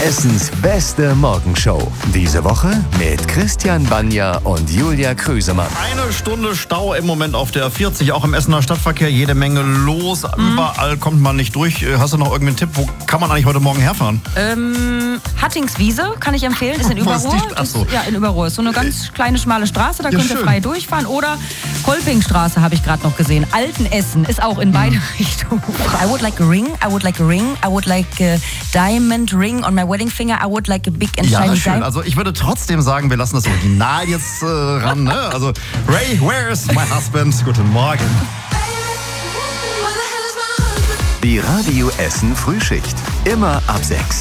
Essens beste Morgenshow. Diese Woche mit Christian Banja und Julia Krüsemann. Eine Stunde Stau im Moment auf der 40, auch im Essener Stadtverkehr. Jede Menge los, überall kommt man nicht durch. Hast du noch irgendeinen Tipp, wo kann man eigentlich heute Morgen herfahren? Hattingswiese kann ich empfehlen, ist in Überruhr. Achso. Ja, in Überruhr. Ist so eine ganz kleine, schmale Straße, da könnt ihr schön. frei durchfahren. Oder Kolpingstraße habe ich gerade noch gesehen. Altenessen ist auch in beide Richtungen. I would like a ring, I would like a ring, I would like a diamond ring on my wedding finger, I would like a big and Ja, shiny schön. diamond. Also ich würde trotzdem sagen, wir lassen das Original jetzt ran. Ne? Also Ray, where is my husband? Guten Morgen. Die Radio Essen Frühschicht. Immer ab 6.